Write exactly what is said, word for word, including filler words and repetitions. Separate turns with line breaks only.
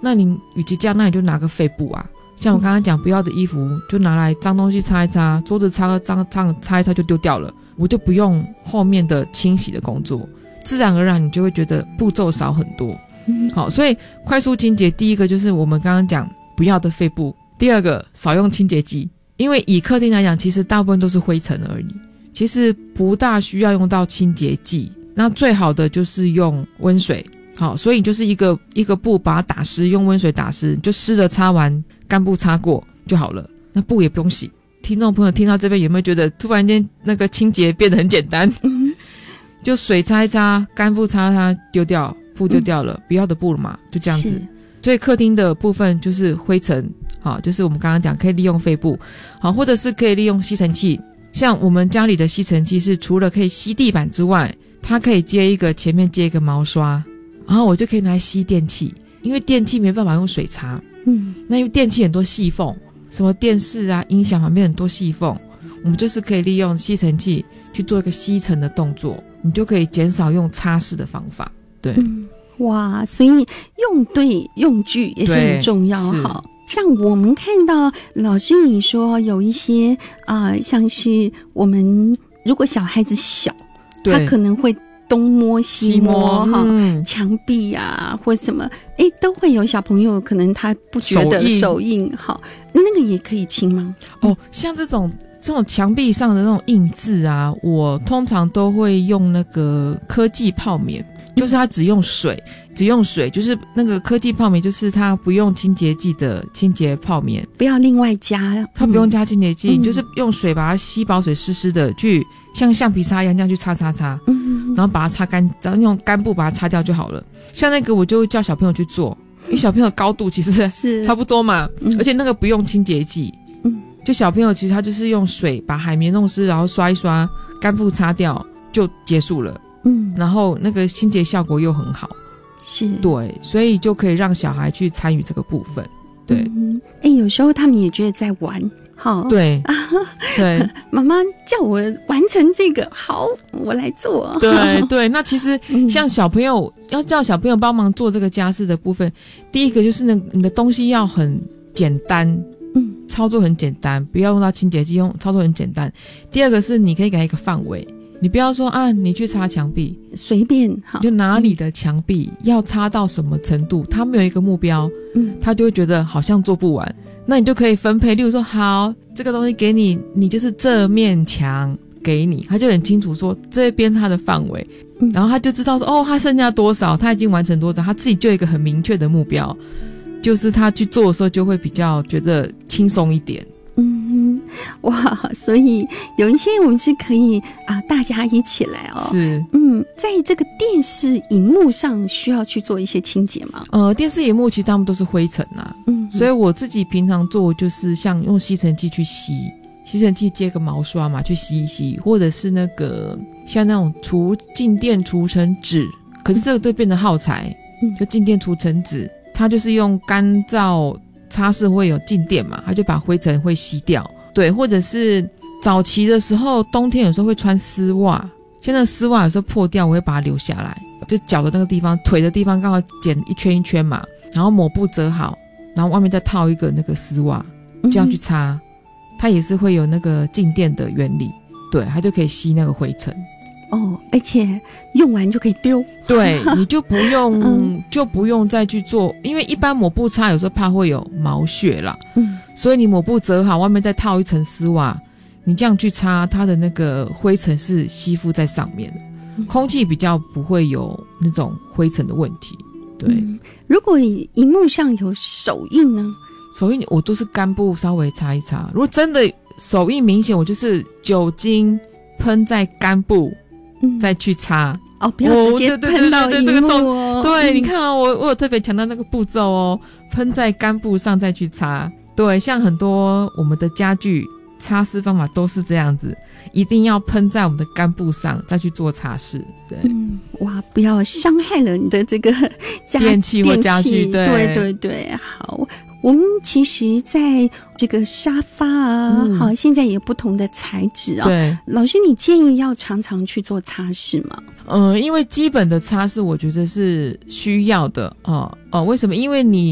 那你与其这样，那你就拿个废布啊，像我刚刚讲不要的衣服就拿来脏东西擦一擦，桌子擦个脏脏擦一擦就丢掉了，我就不用后面的清洗的工作，自然而然你就会觉得步骤少很多。嗯，好，所以快速清洁第一个就是我们刚刚讲不要的废布，第二个少用清洁剂，因为以客厅来讲其实大部分都是灰尘而已，其实不大需要用到清洁剂，那最好的就是用温水。好，所以就是一个一个布把它打湿，用温水打湿，就湿的擦完，干布擦过就好了，那布也不用洗。听众朋友听到这边有没有觉得突然间那个清洁变得很简单？就水擦一擦，干布擦擦丢掉，布丢掉了，嗯、不要的布了嘛，就这样子。所以客厅的部分就是灰尘，好，就是我们刚刚讲可以利用废布，好，或者是可以利用吸尘器。像我们家里的吸尘器是除了可以吸地板之外，它可以接一个前面接一个毛刷，然后我就可以拿来吸电器，因为电器没办法用水擦，嗯，那因为电器很多细缝，什么电视啊、音响旁边很多细缝，我们就是可以利用吸尘器去做一个吸尘的动作，你就可以减少用擦拭的方法。对、嗯，
哇，所以用对用具也是很重要哈。像我们看到老师你说有一些啊、呃，像是我们如果小孩子小，他可能会东摸西摸哈，墙、嗯、壁啊或什么，哎，都会有小朋友可能他不觉得手印哈，那个也可以清吗？
哦，像这种这种墙壁上的那种印字啊，我通常都会用那个科技泡棉，就是它只用水，只用水，就是那个科技泡棉，就是它不用清洁剂的清洁泡棉，
不要另外加，
它不用加清洁剂，嗯、就是用水把它吸饱水湿湿的，去像橡皮擦一样这样去擦擦擦，嗯，然后把它擦干，然后用干布把它擦掉就好了。像那个我就会叫小朋友去做，因为小朋友高度其实是差不多嘛，嗯、而且那个不用清洁剂，嗯，就小朋友其实他就是用水把海绵弄湿，然后刷一刷，干布擦掉就结束了。嗯，然后那个清洁效果又很好，
是
对，所以就可以让小孩去参与这个部分。对，
嗯，哎，有时候他们也觉得在玩，好，
对，对，
妈妈叫我完成这个，好，我来做。
对对，那其实像小朋友、嗯、要叫小朋友帮忙做这个家事的部分，第一个就是呢，你的东西要很简单。嗯，操作很简单，不要用到清洁剂，用操作很简单。第二个是你可以给他一个范围。你不要说啊，你去擦墙壁，
随便好，
就哪里的墙壁、嗯、要擦到什么程度，他没有一个目标，嗯，他就会觉得好像做不完。那你就可以分配，例如说，好，这个东西给你，你就是这面墙给你，他就很清楚说这边他的范围，嗯、然后他就知道说，哦，他剩下多少，他已经完成多少，他自己就有一个很明确的目标，就是他去做的时候就会比较觉得轻松一点。
嗯，哇，所以有一些我们是可以啊，大家一起来哦。
是，
嗯，在这个电视荧幕上需要去做一些清洁吗？
呃，电视荧幕其实他们都是灰尘啊，嗯，所以我自己平常做就是像用吸尘器去吸，吸尘器接个毛刷嘛，去吸一吸，或者是那个像那种除静电除尘纸，可是这个都变得耗材，嗯，就静电除尘纸，它就是用干燥。擦拭会有静电嘛，它就把灰尘会吸掉。对，或者是早期的时候，冬天有时候会穿丝袜，现在丝袜有时候破掉，我会把它留下来，就脚的那个地方、腿的地方刚好剪一圈一圈嘛，然后抹布折好，然后外面再套一个那个丝袜，这样去擦，嗯、它也是会有那个静电的原理，对，它就可以吸那个灰尘。
哦，而且用完就可以丢，
对，你就不用、嗯、就不用再去做，因为一般抹布擦有时候怕会有毛屑啦，嗯，所以你抹布折好，外面再套一层丝袜，你这样去擦，它的那个灰尘是吸附在上面的，嗯、空气比较不会有那种灰尘的问题。对，嗯、
如果荧幕上有手印呢？
手印我都是干布稍微擦一擦，如果真的手印明显，我就是酒精喷在干布。再去擦
哦，不要直接喷到荧幕哦。
对，你看哦，我我有特别强调那个步骤哦，喷在干布上再去擦。对，像很多我们的家具擦拭方法都是这样子，一定要喷在我们的干布上再去做擦拭。对，
嗯，哇，不要伤害了你的这个家
电器或家具。对
对对对，好。我们其实在这个沙发啊，嗯、好，现在也有不同的材质啊。
对，
老师，你建议要常常去做擦拭吗？
呃，因为基本的擦拭我觉得是需要的哦哦、呃呃，为什么？因为你